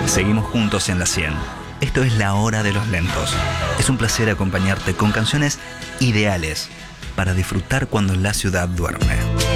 Seguimos juntos en la 100. Esto es La Hora de los Lentos. Es un placer acompañarte con canciones ideales para disfrutar cuando la ciudad duerme.